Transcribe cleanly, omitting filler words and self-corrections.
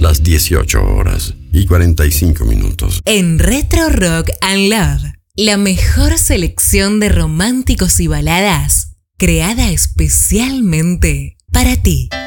las 18:45. En Retro Rock and Love, la mejor selección de románticos y baladas creada especialmente para ti.